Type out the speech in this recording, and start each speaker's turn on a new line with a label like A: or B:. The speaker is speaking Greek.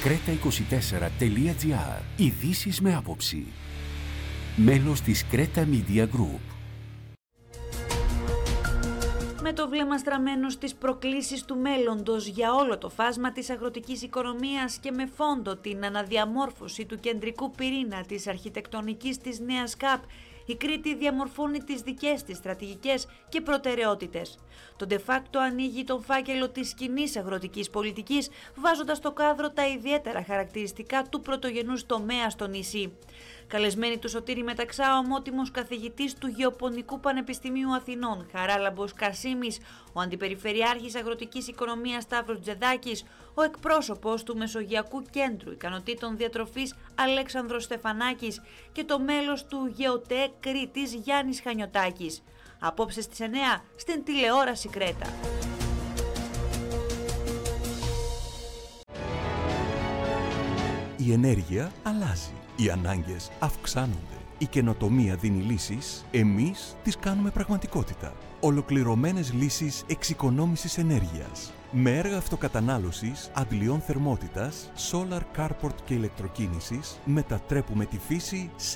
A: Creta24.gr. Ειδήσεις με άποψη. Μέλος της Creta Media Group.
B: Με το βλέμμα στραμμένο στις προκλήσεις του μέλλοντος για όλο το φάσμα της αγροτικής οικονομίας και με φόντο την αναδιαμόρφωση του κεντρικού πυρήνα της αρχιτεκτονικής της νέας ΚΑΠ, η Κρήτη διαμορφώνει τις δικές της στρατηγικές και προτεραιότητες. Το de facto ανοίγει τον φάκελο της κοινής αγροτικής πολιτικής, βάζοντας στο κάδρο τα ιδιαίτερα χαρακτηριστικά του πρωτογενούς τομέα στο νησί. Καλεσμένη του Σωτήρη Μεταξά, ομότιμος καθηγητής του Γεωπονικού Πανεπιστημίου Αθηνών, Χαράλαμπος Κασίμης, ο Αντιπεριφερειάρχης Αγροτικής Οικονομίας Σταύρος Τζεδάκης, ο εκπρόσωπος του Μεσογειακού Κέντρου Ικανοτήτων Διατροφής Αλέξανδρος Στεφανάκης και το μέλος του ΓΕΟΤΕ Κρήτης Γιάννης Χανιωτάκης. Απόψε στις 9 στην τηλεόραση Κρέτα.
C: Η ενέργεια αλλάζει. Οι ανάγκες αυξάνονται. Η καινοτομία δίνει λύσεις. Εμείς τις κάνουμε πραγματικότητα. Ολοκληρωμένες λύσεις εξοικονόμησης ενέργειας. Με έργα αυτοκατανάλωσης, αντλιών θερμότητας, solar carport και ηλεκτροκίνησης, μετατρέπουμε τη φύση σε